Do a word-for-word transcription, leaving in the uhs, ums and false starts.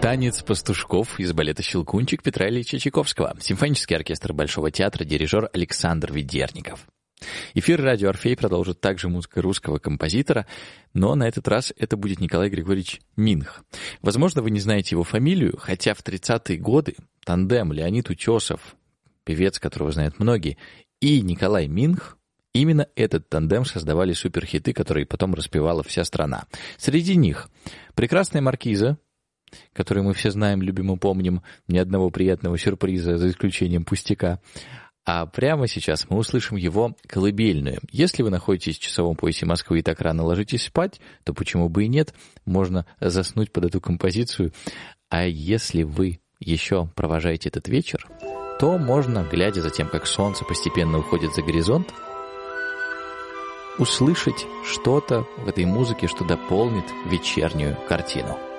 Танец пастушков из балета «Щелкунчик» Петра Ильича Чайковского. Симфонический оркестр Большого театра, дирижер Александр Ведерников. Эфир «Радио Орфей» продолжит также музыка русского композитора, но на этот раз это будет Николай Григорьевич Минх. Возможно, вы не знаете его фамилию, хотя в тридцатые годы тандем Леонид Утесов, певец, которого знают многие, и Николай Минх, именно этот тандем создавали суперхиты, которые потом распевала вся страна. Среди них «Прекрасная маркиза», которую мы все знаем, любим и помним, ни одного приятного сюрприза, за исключением пустяка. А прямо сейчас мы услышим его колыбельную. Если вы находитесь в часовом поясе Москвы и так рано ложитесь спать, то почему бы и нет, можно заснуть под эту композицию. А если вы еще провожаете этот вечер, то можно, глядя за тем, как солнце постепенно уходит за горизонт, услышать что-то в этой музыке, что дополнит вечернюю картину.